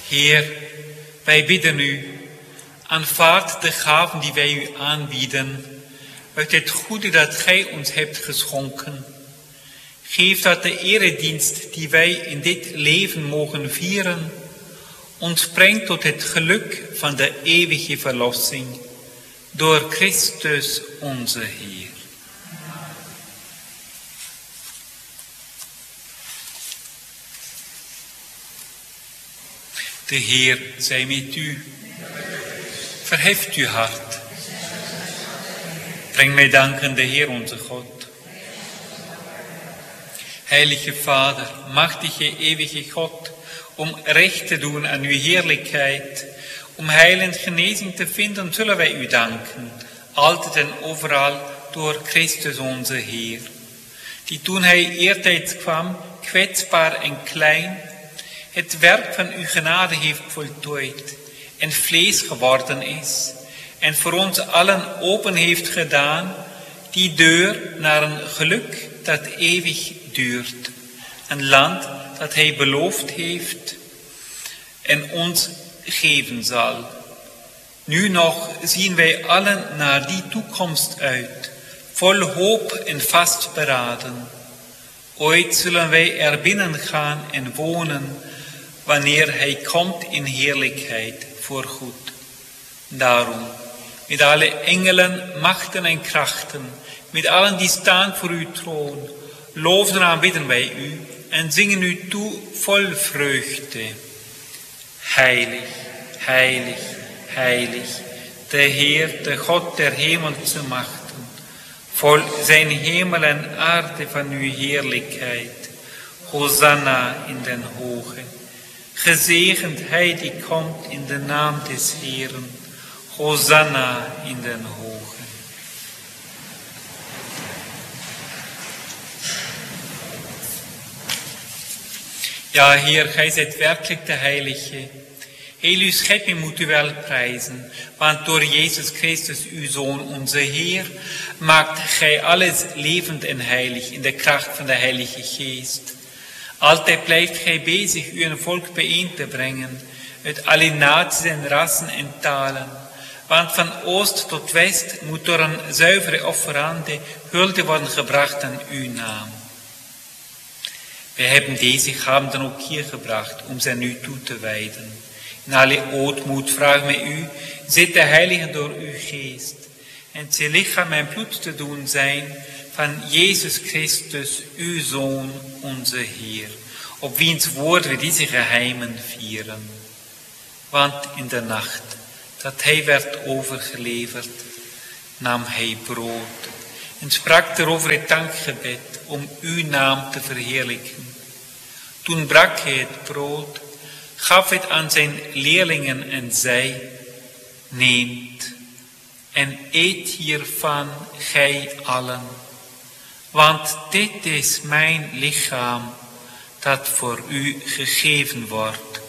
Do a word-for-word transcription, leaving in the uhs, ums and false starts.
Heer, wij bidden u, aanvaard de gaven die wij u aanbieden, uit het goede dat gij ons hebt geschonken. Geef dat de eredienst die wij in dit leven mogen vieren, ons brengt tot het geluk van de eeuwige verlossing, door Christus onze Heer. De Heer zij met u. Verheft uw hart. Breng mij danken de Heer onze God. Heilige Vader, machtige eeuwige God, om recht te doen aan uw heerlijkheid, om heil en genezing te vinden, zullen wij u danken, altijd en overal door Christus onze Heer, die toen hij eertijds kwam, kwetsbaar en klein, het werk van uw genade heeft voltooid en vlees geworden is en voor ons allen open heeft gedaan, die deur naar een geluk dat eeuwig duurt, een land dat hij beloofd heeft en ons geven zal. Nu nog zien wij allen naar die toekomst uit, vol hoop en vastberaden. Ooit zullen wij er binnen gaan en wonen, wanneer hij komt in heerlijkheid voor goed. Daarom, met alle engelen, machten en krachten, met allen die staan voor uw troon, loven en aanbidden wij u en zingen u toe vol vreugde. Heilig, heilig, heilig, de Heer, de God der hemelse machten, vol zijn hemel en aarde van uw heerlijkheid. Hosanna in den hoge. Gezegend hij die komt in de naam des Heeren. Hosanna in den hoge. Ja, Heer, gij zijt werkelijk de Heilige. Heel uw schepping moet u wel prijzen, want door Jezus Christus, uw Zoon, onze Heer, maakt gij alles levend en heilig in de kracht van de Heilige Geest. Altijd blijft gij bezig u een volk bijeen te brengen, uit alle naties en rassen en talen. Want van oost tot west moet door een zuivere offerande hulde worden gebracht aan uw naam. Wij hebben deze gaven dan ook hier gebracht om ze aan u toe te wijden. In alle ootmoed vragen wij u, zit de Heilige door uw geest. En zijn lichaam en bloed te doen zijn van Jezus Christus, uw Zoon, onze Heer, op wiens woord we deze geheimen vieren. Want in de nacht dat hij werd overgeleverd, nam hij brood en sprak erover het dankgebed om uw naam te verheerlijken. Toen brak hij het brood, gaf het aan zijn leerlingen en zei, neemt en eet hiervan gij allen, want dit is mijn lichaam dat voor u gegeven wordt.